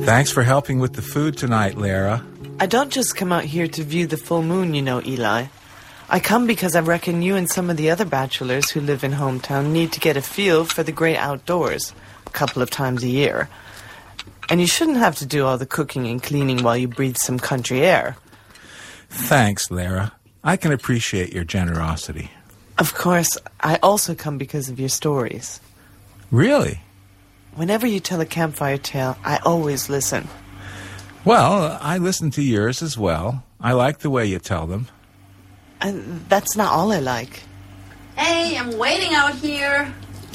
Thanks for helping with the food tonight, Lara. I don't just come out here to view the full moon, you know, Eli. I come because I reckon you and some of the other bachelors who live in hometown need to get a feel for the great outdoors a couple of times a year. And you shouldn't have to do all the cooking and cleaning while you breathe some country air. Thanks, Lara. I can appreciate your generosity. Of course, I also come because of your stories. Really? Whenever you tell a campfire tale, I always listen. Well, I listen to yours as well. I like the way you tell them. And that's not all I like. Hey, I'm waiting out here.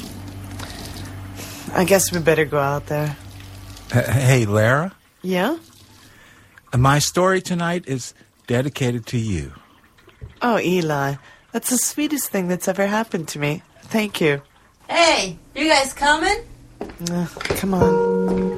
I guess we better go out there. Hey, Lara? Yeah? My story tonight is dedicated to you. Oh, Eli, that's the sweetest thing that's ever happened to me. Thank you. Hey, you guys coming? Come on.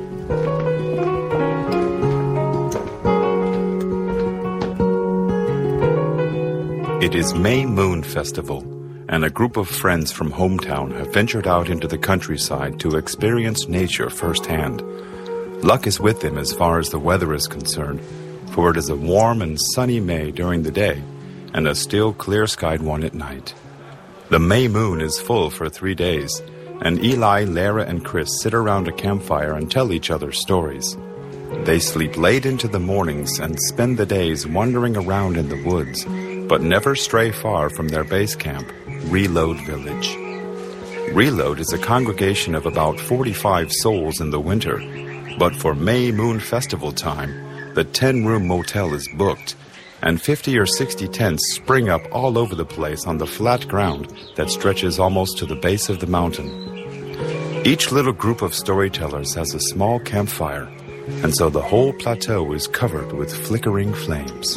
It is May Moon Festival, and a group of friends from hometown have ventured out into the countryside to experience nature firsthand. Luck is with them as far as the weather is concerned, for it is a warm and sunny May during the day, and a still clear-skied one at night. The May moon is full for 3 days, and Eli, Lara, and Chris sit around a campfire and tell each other stories. They sleep late into the mornings and spend the days wandering around in the woods, but never stray far from their base camp, Reload Village. Reload is a congregation of about 45 souls in the winter, but for May Moon Festival time, the 10-room motel is booked, and 50 or 60 tents spring up all over the place on the flat ground that stretches almost to the base of the mountain. Each little group of storytellers has a small campfire, and so the whole plateau is covered with flickering flames.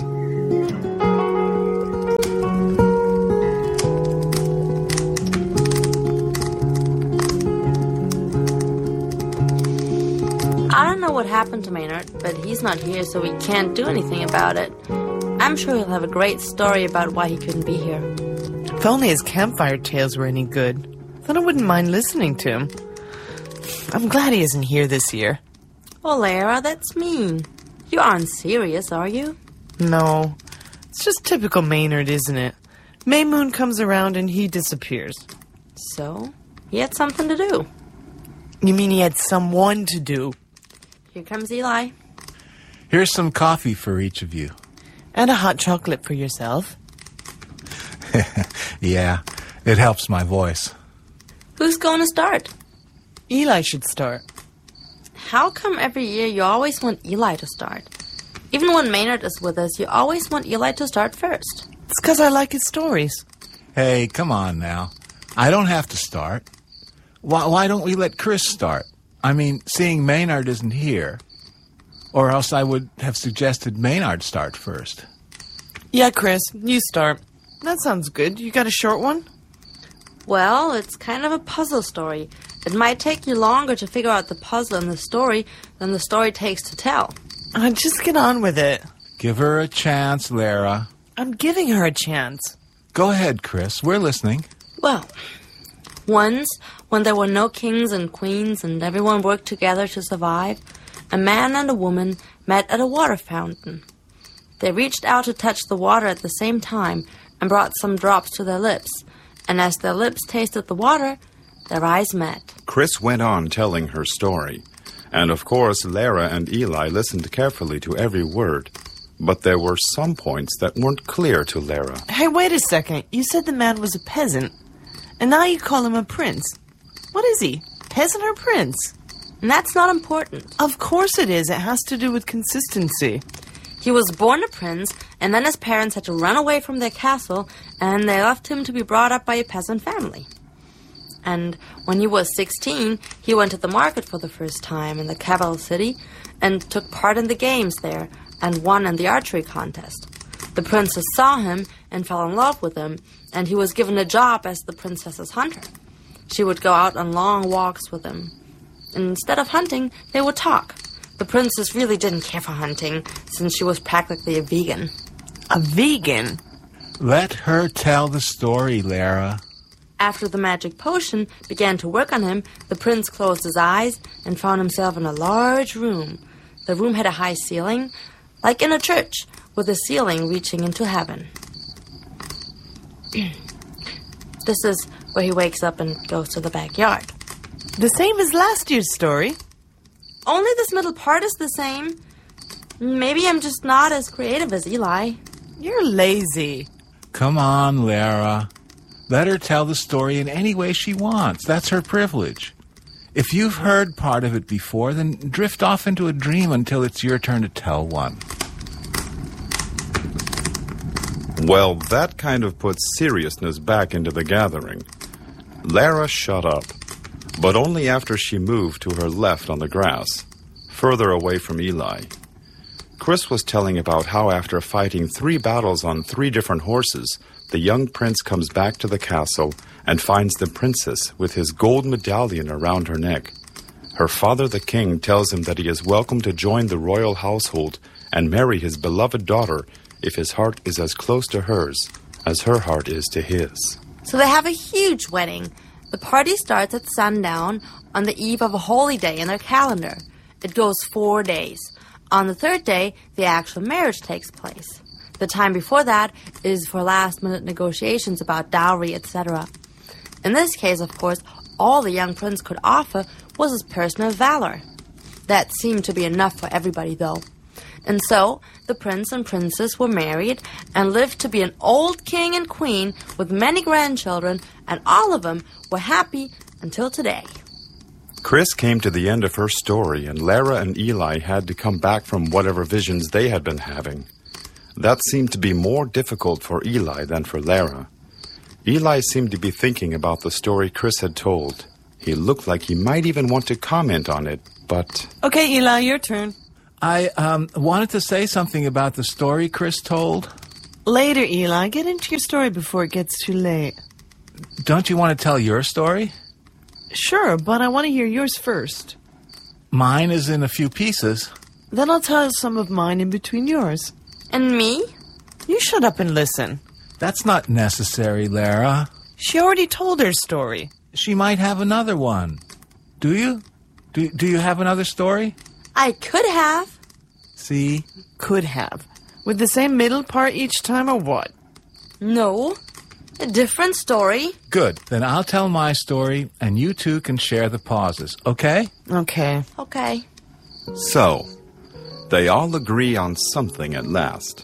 I don't know what happened to Maynard, but he's not here, so we can't do anything about it. I'm sure he'll have a great story about why he couldn't be here. If only his campfire tales were any good, then I wouldn't mind listening to him. I'm glad he isn't here this year. Well, Lara, that's mean. You aren't serious, are you? No, it's just typical Maynard, isn't it? May Moon comes around and he disappears. So, he had something to do. You mean he had someone to do? Here comes Eli. Here's some coffee for each of you. And a hot chocolate for yourself. Yeah, it helps my voice. Who's going to start? Eli should start. How come every year you always want Eli to start? Even when Maynard is with us, you always want Eli to start first. It's because I like his stories. Hey, come on now. I don't have to start. Why don't we let Chris start? I mean, seeing Maynard isn't here. Or else I would have suggested Maynard start first. Yeah, Chris, you start. That sounds good. You got a short one? Well, it's kind of a puzzle story. It might take you longer to figure out the puzzle in the story than the story takes to tell. Just get on with it. Give her a chance, Lara. I'm giving her a chance. Go ahead, Chris. We're listening. Well, once, when there were no kings and queens and everyone worked together to survive, a man and a woman met at a water fountain. They reached out to touch the water at the same time and brought some drops to their lips. And as their lips tasted the water, their eyes met. Chris went on telling her story. And of course, Lara and Eli listened carefully to every word. But there were some points that weren't clear to Lara. Hey, wait a second. You said the man was a peasant. And now you call him a prince. What is he? Peasant or prince? And that's not important. Of course it is. It has to do with consistency. He was born a prince, and then his parents had to run away from their castle, and they left him to be brought up by a peasant family. And when he was 16, he went to the market for the first time in the capital city and took part in the games there and won in the archery contest. The princess saw him and fell in love with him, and he was given a job as the princess's hunter. She would go out on long walks with him. And instead of hunting, they would talk. The princess really didn't care for hunting, since she was practically a vegan. A vegan? Let her tell the story, Lara. After the magic potion began to work on him, the prince closed his eyes and found himself in a large room. The room had a high ceiling, like in a church, with a ceiling reaching into heaven. This is where he wakes up and goes to the backyard. The same as last year's story. Only this middle part is the same. Maybe I'm just not as creative as Eli. You're lazy. Come on, Lara. Let her tell the story in any way she wants. That's her privilege. If you've heard part of it before, then drift off into a dream until it's your turn to tell one. Well, that kind of puts seriousness back into the gathering. Lara shut up, but only after she moved to her left on the grass, further away from Eli. Chris was telling about how after fighting 3 battles on 3 different horses, the young prince comes back to the castle and finds the princess with his gold medallion around her neck. Her father, the king, tells him that he is welcome to join the royal household and marry his beloved daughter if his heart is as close to hers as her heart is to his. So they have a huge wedding. The party starts at sundown on the eve of a holy day in their calendar. It goes 4 days. On the 3rd day, the actual marriage takes place. The time before that is for last-minute negotiations about dowry, etc. In this case, of course, all the young prince could offer was his personal valor. That seemed to be enough for everybody, though. And so, the prince and princess were married and lived to be an old king and queen with many grandchildren, and all of them were happy until today. Chris came to the end of her story, and Lara and Eli had to come back from whatever visions they had been having. That seemed to be more difficult for Eli than for Lara. Eli seemed to be thinking about the story Chris had told. He looked like he might even want to comment on it, but... Okay, Eli, your turn. I wanted to say something about the story Chris told. Later, Eli. Get into your story before it gets too late. Don't you want to tell your story? Sure, but I want to hear yours first. Mine is in a few pieces. Then I'll tell some of mine in between yours. And me? You shut up and listen. That's not necessary, Lara. She already told her story. She might have another one. Do you? Do you have another story? I could have. See? Could have. With the same middle part each time, or what? No. A different story. Good. Then I'll tell my story, and you two can share the pauses, okay? Okay. Okay. So, they all agree on something at last.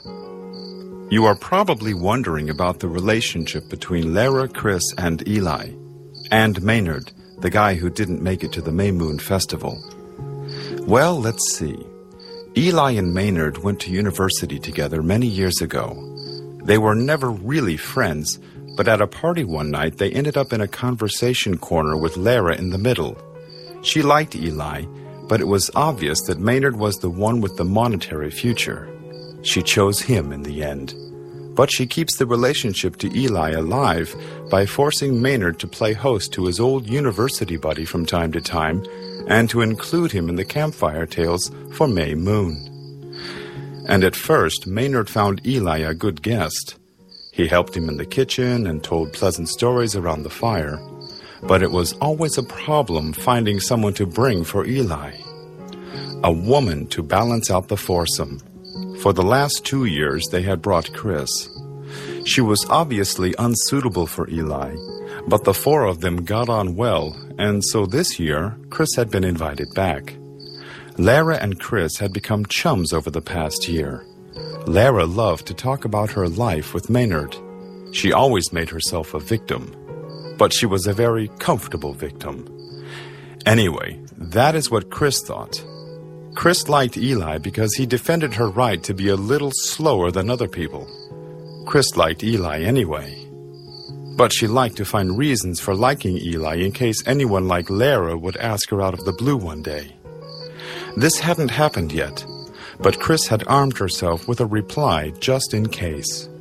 You are probably wondering about the relationship between Lara, Chris, and Eli, and Maynard, the guy who didn't make it to the May Moon Festival. Well, let's see. Eli and Maynard went to university together many years ago. They were never really friends, but at a party one night they ended up in a conversation corner with Lara in the middle. She liked Eli, but it was obvious that Maynard was the one with the monetary future. She chose him in the end. But she keeps the relationship to Eli alive by forcing Maynard to play host to his old university buddy from time to time and to include him in the campfire tales for May Moon. And at first, Maynard found Eli a good guest. He helped him in the kitchen and told pleasant stories around the fire. But it was always a problem finding someone to bring for Eli. A woman to balance out the foursome. For the last 2 years, they had brought Chris. She was obviously unsuitable for Eli, but the 4 of them got on well, and so this year, Chris had been invited back. Lara and Chris had become chums over the past year. Lara loved to talk about her life with Maynard. She always made herself a victim, but she was a very comfortable victim. Anyway, that is what Chris thought. Chris liked Eli because he defended her right to be a little slower than other people. Chris liked Eli anyway. But she liked to find reasons for liking Eli in case anyone like Lara would ask her out of the blue one day. This hadn't happened yet, but Chris had armed herself with a reply just in case.